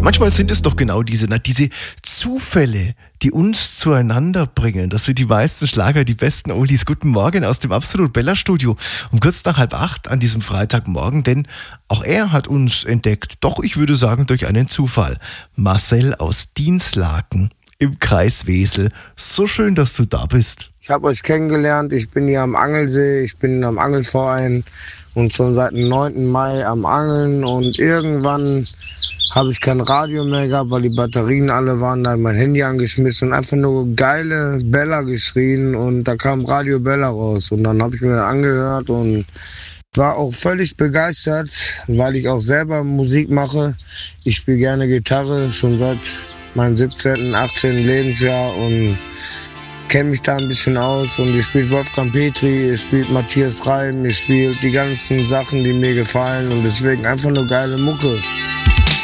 Manchmal sind es doch genau diese Zufälle, die uns zueinander bringen. Das sind die meisten Schlager, die besten Oldies. Guten Morgen aus dem Absolut Bella Studio um kurz nach 7:30 an diesem Freitagmorgen, denn auch er hat uns entdeckt, doch ich würde sagen durch einen Zufall. Marcel aus Dinslaken im Kreis Wesel. So schön, dass du da bist. Ich habe euch kennengelernt, ich bin hier am Angelsee, ich bin am Angelverein und schon seit dem 9. Mai am Angeln und irgendwann habe ich kein Radio mehr gehabt, weil die Batterien alle waren, da mein Handy angeschmissen und einfach nur geile Bella geschrien und da kam Radio Bella raus und dann habe ich mir das angehört und war auch völlig begeistert, weil ich auch selber Musik mache. Ich spiele gerne Gitarre, schon seit meinem 17., 18. Lebensjahr und kenne mich da ein bisschen aus und ihr spielt Wolfgang Petri, ihr spielt Matthias Reim, ihr spielt die ganzen Sachen, die mir gefallen und deswegen einfach nur geile Mucke.